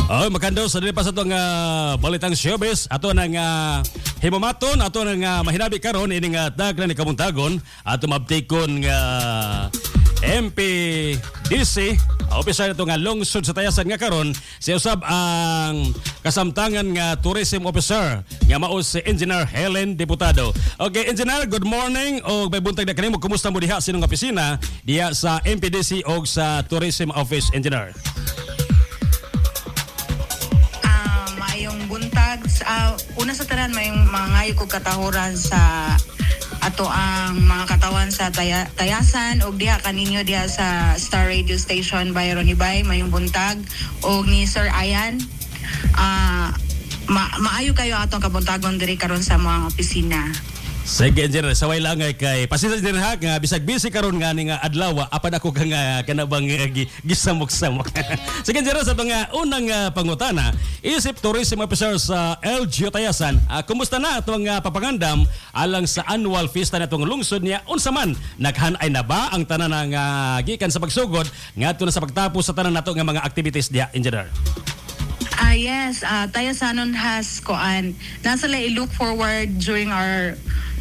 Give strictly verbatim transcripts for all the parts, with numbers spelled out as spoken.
Oh, magkandaw sa dili pa sa itong uh, balitang showbiz ato nang uh, himumaton ato nang uh, mahinabi karon ining uh, daglan ni Kabuntagon ato mabtikon nga M P D C officer ito nga lungsod sa Tayasan nga karon si usab ang kasamtangan nga tourism officer nga mao si Engineer Helen Diputado. Okay, Engineer, good morning o may buntag na kanimo, kumusta mo diha sinong opisina diha sa M P D C o sa Tourism Office, Engineer? Mayong buntag uh, una sa tanan mayong mga ngayo ko katahuran sa ato ang mga katawan sa taya, Tayasan og diha kaninyo diha sa Star Radio Station by Ronibay mayong buntag og ni Sir Ayan. uh, ma maayo kayo atong kabuntagon diri karon sa mga opisina. Sige, Engineer, saway lang ay kay pasensya din ha nga bisag busy karon nga ni nga adlaw apan ako ka nga kanabang uh, gisamok-samok. Sige, Engineer, sa itong uh, unang uh, pangutana, isip tourism officer sa L G U Tayasan, uh, kumusta na itong uh, papangandam alang sa annual fiesta na itong lungsod niya? Unsa man naghanay na ba ang tanan nga uh, gikan sa pagsugod ngadto na sa pagtapos sa tanan nato nga mga activities diha, Engineer? Ah uh, yes, uh, Tayasanon has koan nasa la i-look forward during our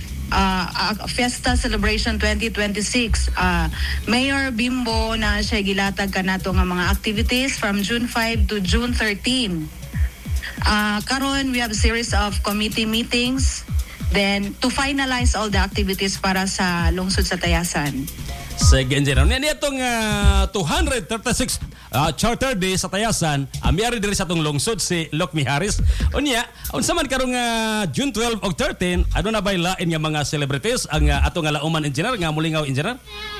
Uh, uh, Fiesta Celebration twenty twenty-six. Uh, Mayor Bimbo na siya gilatag kanato nga mga activities from June fifth to June thirteenth. Uh, karon we have a series of committee meetings then to finalize all the activities para sa lungsod sa Tayasan. Sige, Engineer. Niya itong uh, two hundred thirty-six uh, Charter Day sa Tayasan, uh, miyari diri sa itong lungsod si Loc Mijares. Unya, unsa man karong uh, June twelve o thirteen, ano na ba'y lain nga mga celebrities ang uh, ato nga lauman, Engineer, nga mulingaw, Engineer?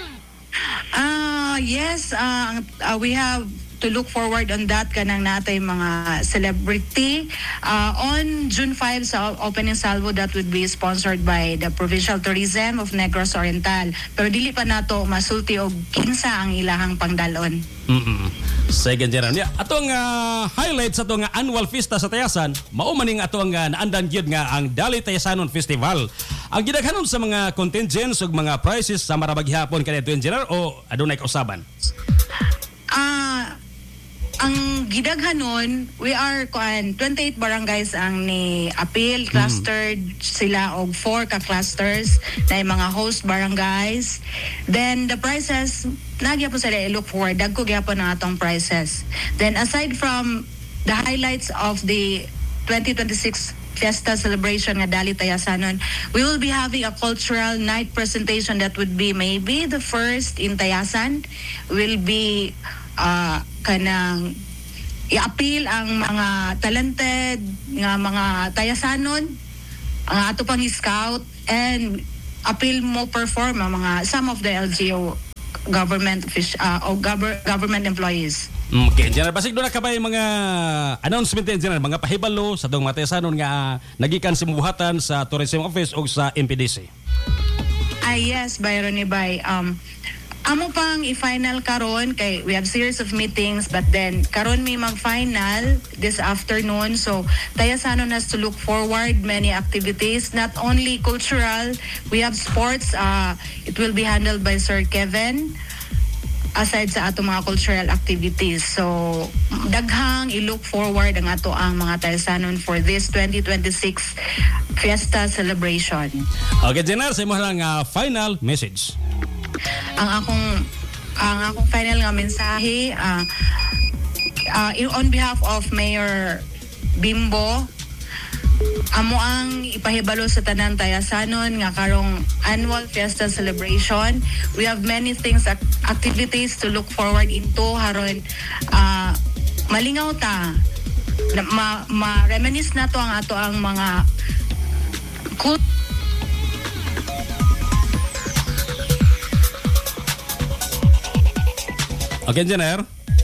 Ah, uh, yes, uh, uh, we have to look forward on that kanang natay mga celebrity. Uh, on June fifth sa opening salvo that would be sponsored by the Provincial Tourism of Negros Oriental. Pero dili pa nato masulti og kinsa ang ilahang pangdalon. Mm-mm. Sige, Engineer. Yeah, atong uh, highlights sa atong uh, annual fiesta sa Tayasan, mao maning atong uh, naandan gyud nga ang Dali Tayasanon Festival. Ang gidaghanon sa mga contingents ug mga prizes sa marabag hapon kanito, Engineer, o adunay kausaban? Ah, uh, ang gidaghanon, we are kuan twenty-eight barangays ang ni appeal, clustered mm. sila og four ka clusters na mga host barangays. Then the prices nagya po sila i-look forward, dagko gyapon ang atong prices. Then aside from the highlights of the twenty twenty-six Fiesta Celebration nga Dali Tayasanon, we will be having a cultural night presentation that would be maybe the first in Tayasan. Will be uh, kanang i-appeal ang mga talented nga mga Tayasanon, ang ato pang scout, and appeal mo perform ang mga some of the L G U government fish, uh, o gov- government employees. Okay, Engineer, basig doon na kabay mga announcement, Engineer, mga pahibalo sa itong mga Tayasanon nga uh, nagikan si mubuhatan sa Tourism Office o sa M P D C. Ah, yes, Byron ni Bay. Um, amo pang i-final karon kay we have series of meetings, but then karon may mag-final this afternoon, so Tayasanon has to look forward many activities, not only cultural, we have sports. Uh, it will be handled by Sir Kevin aside sa ato mga cultural activities. So daghang i-look forward ang ato ang mga Tayasanon for this twenty twenty-six Fiesta Celebration. Okay, Engineer, sa imo lang uh, final message. Ang akong ang akong final nga mensahe uh, uh, on behalf of Mayor Bimbo, amo ang ipahibalo sa tanan Tayasanon nga karong annual Fiesta Celebration. We have many things, activities to look forward into haron uh, malingaw ta ma, ma reminisce nato ang ato ang mga cool. Okay, Engineer.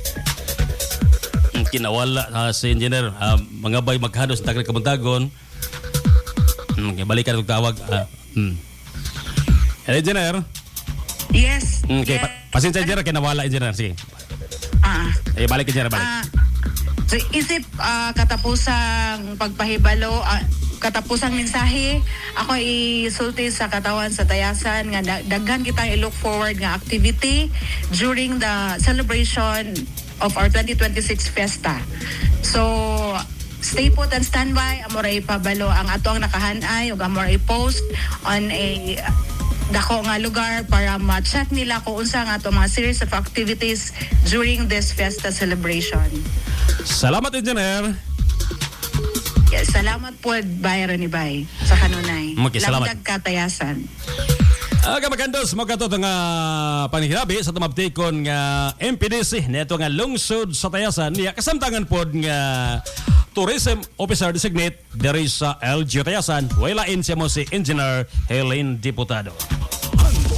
Kinawala uh, si Engineer. Uh, mga bay maghanos sa Tagrang Kabuntagon. Okay, balikan kong tawag. Uh, hmm. Hello, Engineer. Yes. Okay, yes. Pa- pasensya, Engineer. Kinawala, Engineer. Sige. Ah. Eh, balik, Engineer. Balik. Uh, so, isip uh, katapusang pagpahibalo, uh, katapusang mensahe, ako isulti sa katawan sa Tayasan nga daghan kitang i-look forward nga activity during the celebration of our twenty twenty-six Fiesta. So stay put and standby. Amoray pabalo ang ato ang nakahanay ug amoray post on a dako nga lugar para ma-check nila kung unsa nga ato mga series of activities during this fiesta celebration. Salamat, Engineer. Yes, salamat po, Bayro ni Bay, sa kanunay. Okay, salamat. Lamdag katayasan. Aga magandos mo kato nga panghirabi sa tumabtikon nga M P D C neto nga lungsod sa Tayasan niya kasamtangan pod nga tourism officer designate diri sa L G U Tayasan. Wailain siya mo si Engineer Helen Diputado.